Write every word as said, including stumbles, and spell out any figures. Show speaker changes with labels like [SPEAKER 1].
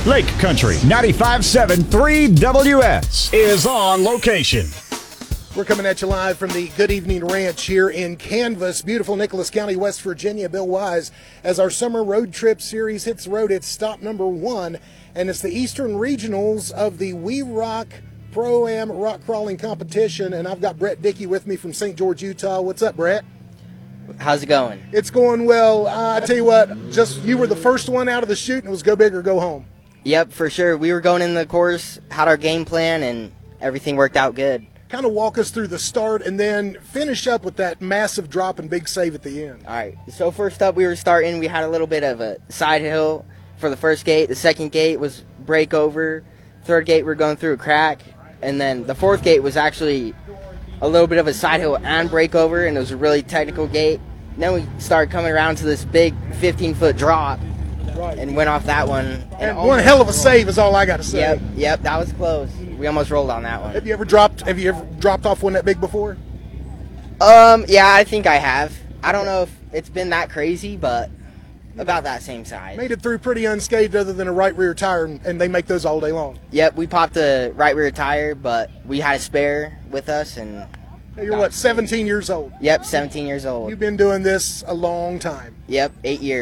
[SPEAKER 1] Lake Country ninety-five point seven three W S is on location.
[SPEAKER 2] We're coming at you live from the Good Evening Ranch here in Canvas, beautiful Nicholas County, West Virginia. Bill Wise, as our summer road trip series hits the road, it's stop number one, and it's the Eastern Regionals of the We Rock Pro-Am Rock Crawling Competition, and I've got Brett Dickey with me from Saint George, Utah. What's up, Brett?
[SPEAKER 3] How's it going?
[SPEAKER 2] It's going well. Uh, I tell you what, just you were the first one out of the chute, and it was go big or go home.
[SPEAKER 3] Yep, for sure. We were going in the course, had our game plan, and everything worked out good.
[SPEAKER 2] Kind of walk us through the start and then finish up with that massive drop and big save at the end.
[SPEAKER 3] All right, so first up we were starting, we had a little bit of a side hill for the first gate. The second gate was break over. Third gate we were going through a crack. And then the fourth gate was actually a little bit of a side hill and break over, and it was a really technical gate. And then we started coming around to this big fifteen-foot drop.
[SPEAKER 2] Right.
[SPEAKER 3] And went off that one.
[SPEAKER 2] And,
[SPEAKER 3] And
[SPEAKER 2] one hell of a save is all I got to say.
[SPEAKER 3] Yep, yep, that was close. We almost rolled on that one.
[SPEAKER 2] Have you ever dropped? Have you ever dropped off one that big before?
[SPEAKER 3] Um, yeah, I think I have. I don't know if it's been that crazy, but about that same size.
[SPEAKER 2] Made it through pretty unscathed, other than a right rear tire, and, and they make those all day long.
[SPEAKER 3] Yep, we popped the right rear tire, but we had a spare with us, and
[SPEAKER 2] Hey, you're what, seventeen years old?
[SPEAKER 3] yep, seventeen years old.
[SPEAKER 2] You've been doing this a long time.
[SPEAKER 3] Yep, eight years.